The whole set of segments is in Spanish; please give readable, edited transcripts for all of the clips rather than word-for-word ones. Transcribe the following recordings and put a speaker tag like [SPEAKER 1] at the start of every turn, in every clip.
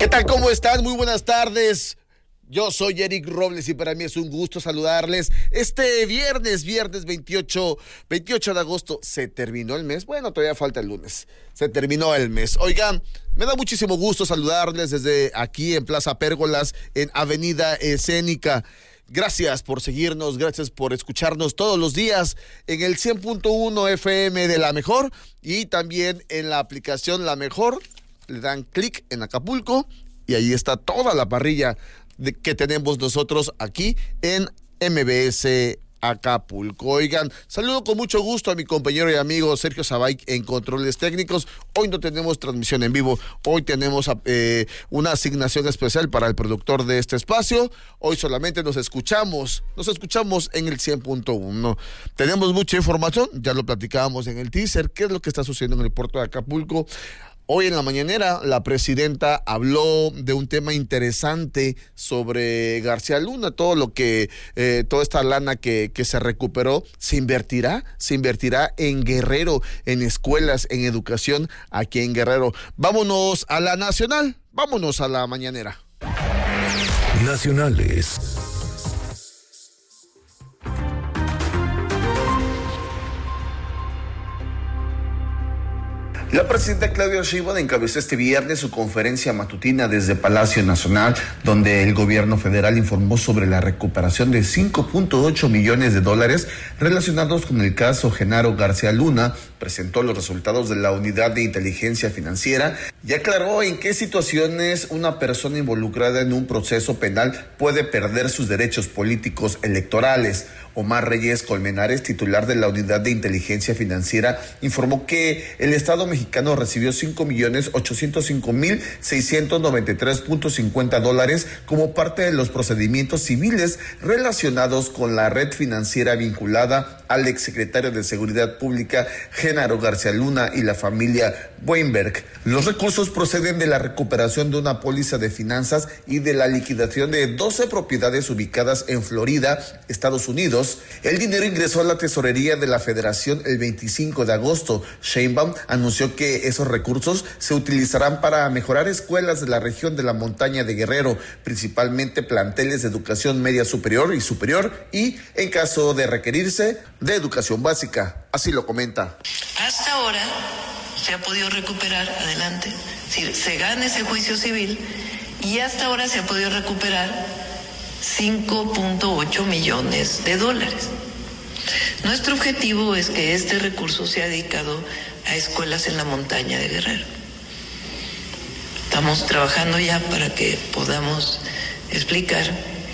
[SPEAKER 1] ¿Qué tal? ¿Cómo están? Muy buenas tardes. Yo soy Eric Robles y para mí es un gusto saludarles este viernes 28 de agosto. Se terminó el mes. Bueno, todavía falta el lunes. Se terminó el mes. Oigan, me da muchísimo gusto saludarles desde aquí en Plaza Pérgolas, en Avenida Escénica. Gracias por seguirnos, gracias por escucharnos todos los días en el 100.1 FM de La Mejor y también en la aplicación La Mejor. Le dan clic en Acapulco y ahí está toda la parrilla que tenemos nosotros aquí en MBS Acapulco. Oigan, saludo con mucho gusto a mi compañero y amigo Sergio Zabay en controles técnicos. Hoy no tenemos transmisión en vivo, hoy tenemos una asignación especial para el productor de este espacio. Hoy solamente nos escuchamos en el 100.1. Tenemos mucha información, ya lo platicábamos en el teaser, qué es lo que está sucediendo en el puerto de Acapulco. Hoy en la mañanera la presidenta habló de un tema interesante sobre García Luna, toda esta lana que se recuperó, se invertirá en Guerrero, en escuelas, en educación aquí en Guerrero. Vámonos a la nacional, vámonos a la mañanera.
[SPEAKER 2] Nacionales.
[SPEAKER 3] La presidenta Claudia Sheinbaum encabezó este viernes su conferencia matutina desde Palacio Nacional, donde el gobierno federal informó sobre la recuperación de $5.8 millones relacionados con el caso Genaro García Luna, presentó los resultados de la Unidad de Inteligencia Financiera y aclaró en qué situaciones una persona involucrada en un proceso penal puede perder sus derechos políticos electorales. Omar Reyes Colmenares, titular de la Unidad de Inteligencia Financiera, informó que el Estado mexicano recibió $5,805,693.50 como parte de los procedimientos civiles relacionados con la red financiera vinculada al exsecretario de Seguridad Pública Genaro García Luna y la familia Weinberg. Los recursos proceden de la recuperación de una póliza de finanzas y de la liquidación de 12 propiedades ubicadas en Florida, Estados Unidos. El dinero ingresó a la tesorería de la Federación el 25 de agosto. Sheinbaum anunció que esos recursos se utilizarán para mejorar escuelas de la región de la montaña de Guerrero, principalmente planteles de educación media superior y, en caso de requerirse, de educación básica. Así lo comenta.
[SPEAKER 4] Hasta ahora se ha podido recuperar, adelante, si se gana ese juicio civil, y hasta ahora se ha podido recuperar $5.8 millones. Nuestro objetivo es que este recurso sea dedicado a escuelas en la montaña de Guerrero. Estamos trabajando ya para que podamos explicar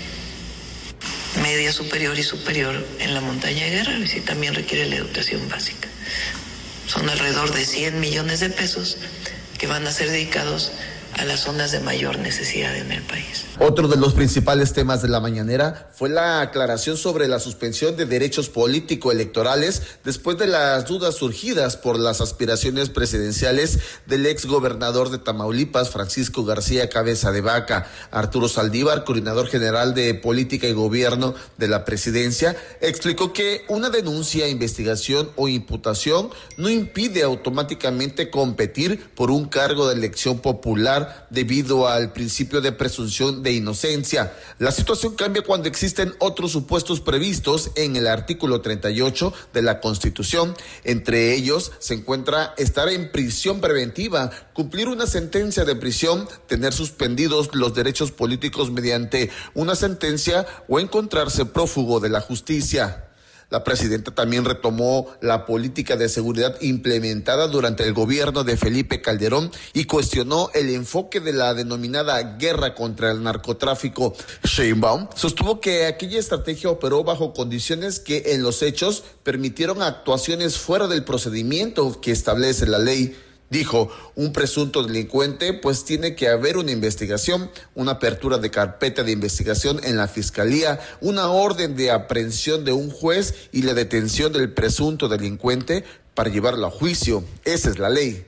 [SPEAKER 4] media superior y superior en la montaña de Guerrero, y si también requiere la educación básica. Son alrededor de $100 millones que van a ser dedicados a las zonas de mayor necesidad en el país.
[SPEAKER 3] Otro de los principales temas de la mañanera fue la aclaración sobre la suspensión de derechos político-electorales después de las dudas surgidas por las aspiraciones presidenciales del exgobernador de Tamaulipas, Francisco García Cabeza de Vaca. Arturo Saldívar, coordinador general de Política y Gobierno de la Presidencia, explicó que una denuncia, investigación o imputación no impide automáticamente competir por un cargo de elección popular debido al principio de presunción de inocencia. La situación cambia cuando existen otros supuestos previstos en el artículo 38 de la Constitución. Entre ellos se encuentra estar en prisión preventiva, cumplir una sentencia de prisión, tener suspendidos los derechos políticos mediante una sentencia o encontrarse prófugo de la justicia. La presidenta también retomó la política de seguridad implementada durante el gobierno de Felipe Calderón y cuestionó el enfoque de la denominada guerra contra el narcotráfico. Sheinbaum sostuvo que aquella estrategia operó bajo condiciones que en los hechos permitieron actuaciones fuera del procedimiento que establece la ley. Dijo, un presunto delincuente, pues tiene que haber una investigación, una apertura de carpeta de investigación en la fiscalía, una orden de aprehensión de un juez y la detención del presunto delincuente para llevarlo a juicio. Esa es la ley.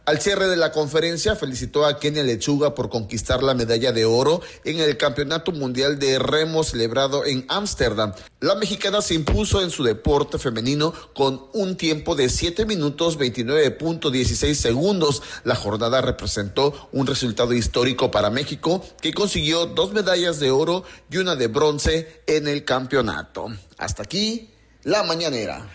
[SPEAKER 3] Al cierre de la conferencia felicitó a Kenia Lechuga por conquistar la medalla de oro en el Campeonato Mundial de Remo celebrado en Ámsterdam. La mexicana se impuso en su deporte femenino con un tiempo de 7 minutos 29.16 segundos. La jornada representó un resultado histórico para México, que consiguió 2 medallas de oro y una de bronce en el campeonato. Hasta aquí, la mañanera.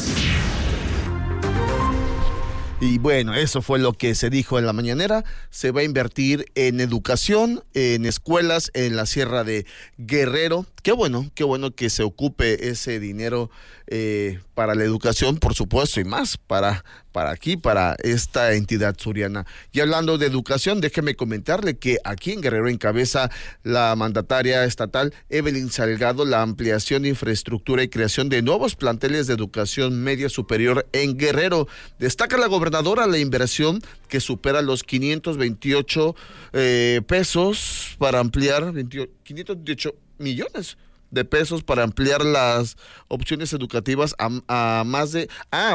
[SPEAKER 1] Y bueno, eso fue lo que se dijo en la mañanera. Se va a invertir en educación, en escuelas en la Sierra de Guerrero. Qué bueno que se ocupe ese dinero para la educación, por supuesto, y más para aquí, para esta entidad suriana. Y hablando de educación, déjeme comentarle que aquí en Guerrero encabeza la mandataria estatal Evelyn Salgado la ampliación de infraestructura y creación de nuevos planteles de educación media superior en Guerrero. Destaca la gobernadora la inversión que supera los 528 pesos para ampliar, 528 millones de pesos para ampliar las opciones educativas a más de,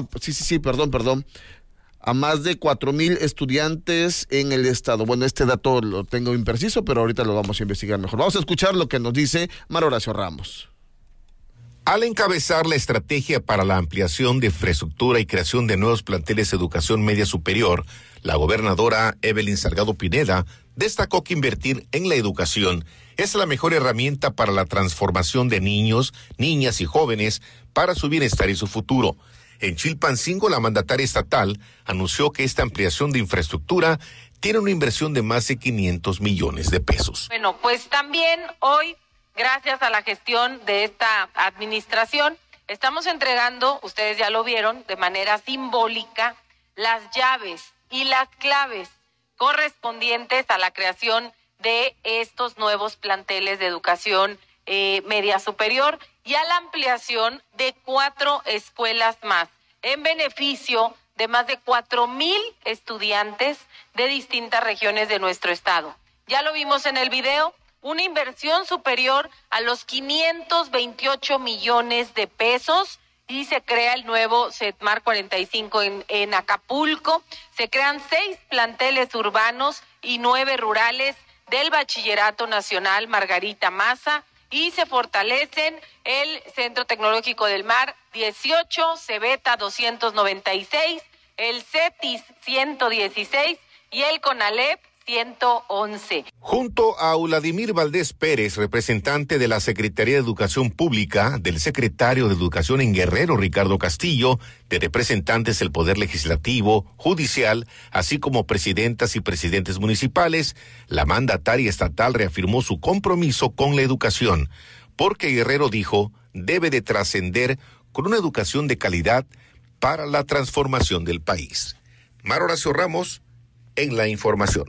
[SPEAKER 1] a más de 4,000 estudiantes en el estado. Bueno, este dato lo tengo impreciso, pero ahorita lo vamos a investigar mejor. Vamos a escuchar lo que nos dice Mar Horacio Ramos.
[SPEAKER 2] Al encabezar la estrategia para la ampliación de infraestructura y creación de nuevos planteles de educación media superior, la gobernadora Evelyn Salgado Pineda destacó que invertir en la educación es la mejor herramienta para la transformación de niños, niñas y jóvenes para su bienestar y su futuro. En Chilpancingo, la mandataria estatal anunció que esta ampliación de infraestructura tiene una inversión de más de 500 millones de pesos.
[SPEAKER 5] Bueno, pues también hoy, gracias a la gestión de esta administración, estamos entregando, ustedes ya lo vieron, de manera simbólica, las llaves y las claves correspondientes a la creación de estos nuevos planteles de educación media superior y a la ampliación de 4 escuelas más, en beneficio de más de 4,000 estudiantes de distintas regiones de nuestro estado. Ya lo vimos en el video, una inversión superior a los 528 millones de pesos, y se crea el nuevo CETMAR 45 en Acapulco. Se crean 6 planteles urbanos y 9 rurales del Bachillerato Nacional Margarita Maza, y se fortalecen el Centro Tecnológico del Mar 18, Cebeta 296, el CETIS 116 y el CONALEP 111.
[SPEAKER 2] Junto a Vladimir Valdés Pérez, representante de la Secretaría de Educación Pública, del secretario de Educación en Guerrero, Ricardo Castillo, de representantes del Poder Legislativo, Judicial, así como presidentas y presidentes municipales, la mandataria estatal reafirmó su compromiso con la educación, porque Guerrero, dijo, debe de trascender con una educación de calidad para la transformación del país. Mar Horacio Ramos, en la información.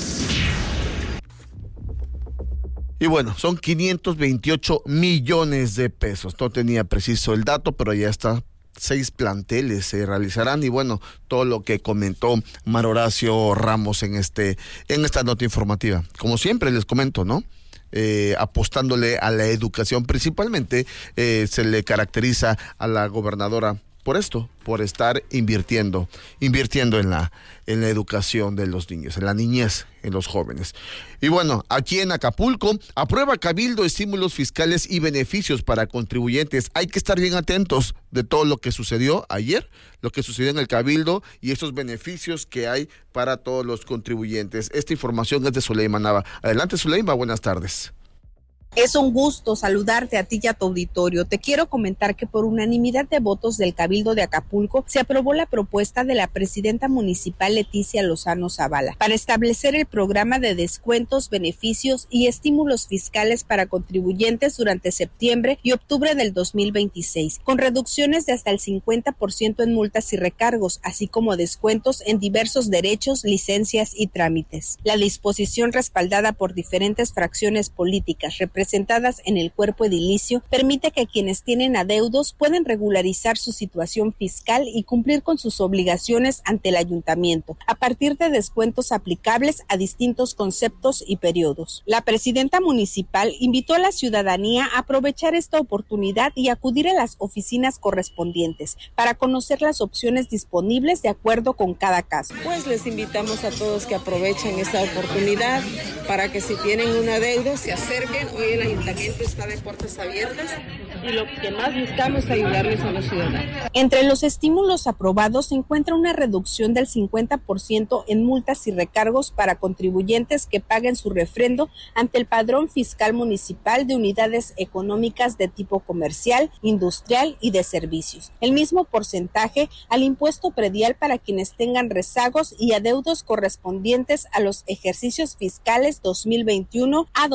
[SPEAKER 1] Y bueno, son 528 millones de pesos. No tenía preciso el dato, pero ya está. 6 planteles se realizarán y bueno, todo lo que comentó Mar Horacio Ramos en esta nota informativa. Como siempre les comento, ¿no? Apostándole a la educación, principalmente se le caracteriza a la gobernadora por esto, por estar invirtiendo en la educación de los niños, en la niñez, en los jóvenes. Y bueno, aquí en Acapulco, aprueba Cabildo estímulos fiscales y beneficios para contribuyentes. Hay que estar bien atentos de todo lo que sucedió ayer, lo que sucedió en el Cabildo y esos beneficios que hay para todos los contribuyentes. Esta información es de Zuleima Nava. Adelante, Zuleima, buenas tardes.
[SPEAKER 6] Es un gusto saludarte a ti y a tu auditorio. Te quiero comentar que por unanimidad de votos del Cabildo de Acapulco se aprobó la propuesta de la presidenta municipal Leticia Lozano Zavala para establecer el programa de descuentos, beneficios y estímulos fiscales para contribuyentes durante septiembre y octubre del 2026, con reducciones de hasta el 50% en multas y recargos, así como descuentos en diversos derechos, licencias y trámites. La disposición, respaldada por diferentes fracciones políticas representadas representadas en el cuerpo edilicio permite que quienes tienen adeudos puedan regularizar su situación fiscal y cumplir con sus obligaciones ante el ayuntamiento, a partir de descuentos aplicables a distintos conceptos y periodos. La presidenta municipal invitó a la ciudadanía a aprovechar esta oportunidad y acudir a las oficinas correspondientes para conocer las opciones disponibles de acuerdo con cada caso.
[SPEAKER 7] Pues les invitamos a todos que aprovechen esta oportunidad para que si tienen un adeudo se acerquen. Hoy el ayuntamiento está de puertas abiertas y lo que más buscamos es ayudarles a los ciudadanos.
[SPEAKER 6] Entre los estímulos aprobados se encuentra una reducción del 50% en multas y recargos para contribuyentes que paguen su refrendo ante el padrón fiscal municipal de unidades económicas de tipo comercial, industrial y de servicios. El mismo porcentaje al impuesto predial para quienes tengan rezagos y adeudos correspondientes a los ejercicios fiscales 2021 a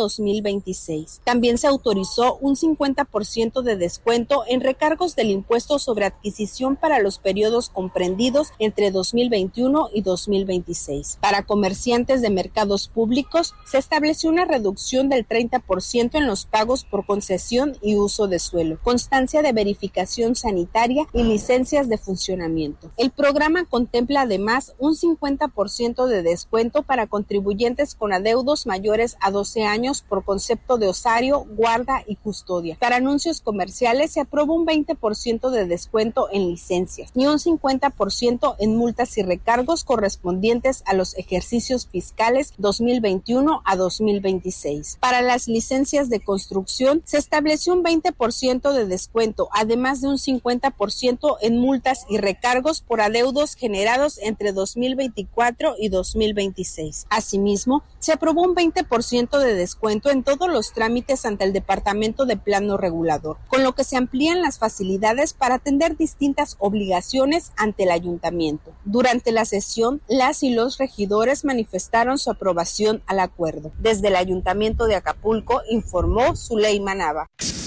[SPEAKER 6] 2026. También se autorizó un 50% de descuento en recargos del impuesto sobre adquisición para los periodos comprendidos entre 2021 y 2026. Para comerciantes de mercados públicos, se estableció una reducción del 30% en los pagos por concesión y uso de suelo, constancia de verificación sanitaria y licencias de funcionamiento. El programa contempla además un 50% de descuento para contribuyentes con adeudos mayores a 12 años por concepto de osario, guarda y custodia. Para anuncios comerciales se aprobó un 20% de descuento en licencias y un 50% en multas y recargos correspondientes a los ejercicios fiscales 2021 a 2026. Para las licencias de construcción se estableció un 20% de descuento, además de un 50% en multas y recargos por adeudos generados entre 2024 y 2026. Asimismo, se aprobó un 20% de descuento en todos los trámites ante el Departamento de Plano Regulador, con lo que se amplían las facilidades para atender distintas obligaciones ante el ayuntamiento. Durante la sesión, las y los regidores manifestaron su aprobación al acuerdo. Desde el Ayuntamiento de Acapulco, informó Zuleima Nava.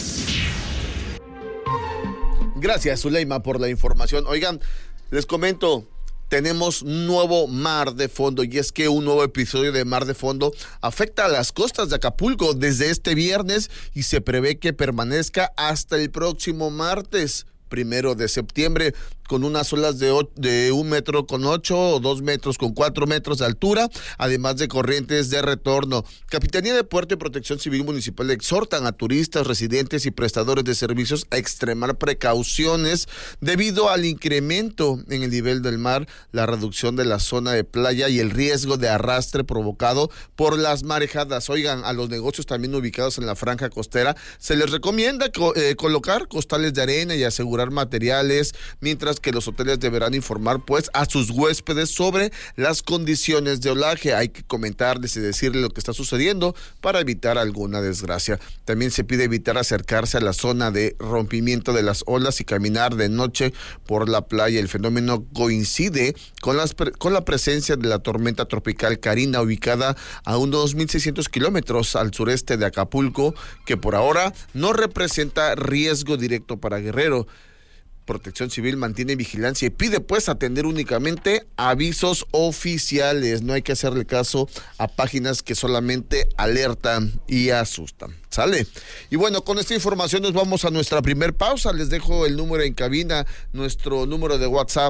[SPEAKER 1] Gracias, Zuleima, por la información. Oigan, les comento, tenemos nuevo mar de fondo, y es que un nuevo episodio de Mar de Fondo afecta a las costas de Acapulco desde este viernes y se prevé que permanezca hasta el próximo martes, 1 de septiembre, con unas olas de 1,8 metros o 2 metros con 4 metros de altura, además de corrientes de retorno. Capitanía de Puerto y Protección Civil Municipal exhortan a turistas, residentes y prestadores de servicios a extremar precauciones debido al incremento en el nivel del mar, la reducción de la zona de playa y el riesgo de arrastre provocado por las marejadas. Oigan, a los negocios también ubicados en la franja costera se les recomienda colocar costales de arena y asegurar materiales, mientras que los hoteles deberán informar pues a sus huéspedes sobre las condiciones de olaje. Hay que comentarles y decirles lo que está sucediendo para evitar alguna desgracia. También se pide evitar acercarse a la zona de rompimiento de las olas y caminar de noche por la playa. El fenómeno coincide con la presencia de la tormenta tropical Karina, ubicada a unos 1,600 kilómetros al sureste de Acapulco, que por ahora no representa riesgo directo para Guerrero. Protección Civil mantiene vigilancia y pide pues atender únicamente avisos oficiales. No hay que hacerle caso a páginas que solamente alertan y asustan. ¿Sale? Y bueno, con esta información nos vamos a nuestra primer pausa. Les dejo el número en cabina, nuestro número de WhatsApp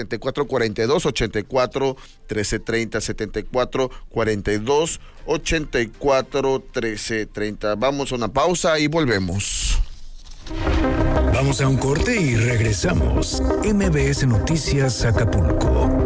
[SPEAKER 1] 7442-84-1330, 7442-84-1330. Vamos a una pausa y volvemos.
[SPEAKER 8] Vamos a un corte y regresamos. MBS Noticias Acapulco.